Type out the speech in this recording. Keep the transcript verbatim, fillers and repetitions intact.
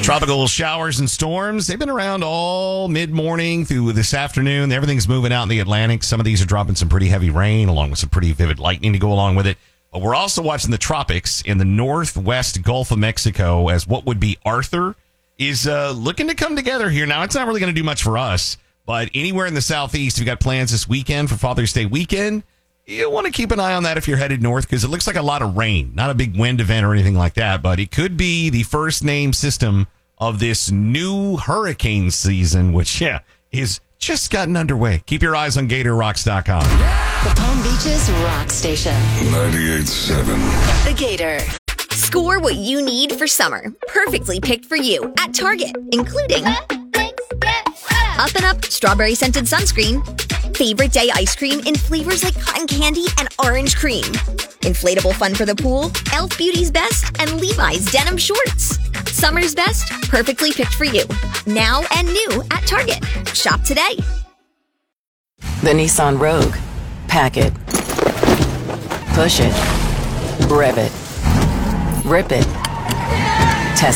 Tropical showers and storms, they've been around all mid-morning through this afternoon. Everything's moving out in the Atlantic. Some of these are dropping some pretty heavy rain along with some pretty vivid lightning to go along with it. But we're also watching the tropics in the northwest Gulf of Mexico as what would be Arthur is uh, looking to come together here. Now, it's not really going to do much for us, but anywhere in the southeast, if you've got plans this weekend for Father's Day weekend, you want to keep an eye on that if you're headed north because it looks like a lot of rain. Not a big wind event or anything like that, but it could be the first name system of this new hurricane season, which, yeah, is just gotten underway. Keep your eyes on Gator Rocks dot com. The Palm Beaches Rock Station. ninety-eight point seven. The Gator. Score what you need for summer. Perfectly picked for you at Target, including Up and Up Strawberry Scented Sunscreen, Favorite Day Ice Cream in flavors like cotton candy and orange cream, Inflatable Fun for the Pool, e l f Beauty's Best, and Levi's Denim Shorts. Summer's best, perfectly picked for you. Now and new at Target. Shop today. The Nissan Rogue. Pack it. Push it. Rev it. Rip it.